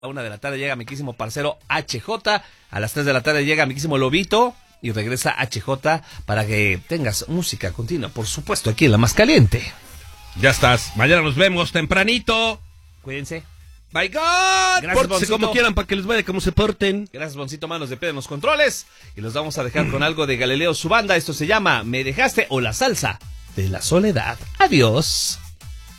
A 1 de la tarde llega mi quísimo parcero HJ. A las 3 de la tarde llega mi quísimo Lobito. Y regresa HJ para que tengas música continua, por supuesto, aquí en La Más Caliente. Ya estás. Mañana nos vemos tempranito. Cuídense. Bye God. Gracias, Pórtense Boncito. como quieran para que les vaya como se porten. Gracias, Boncito Manos de Pedro en los controles. Y los vamos a dejar con algo de Galileo, su banda. Esto se llama Me Dejaste o La Salsa de la Soledad. Adiós.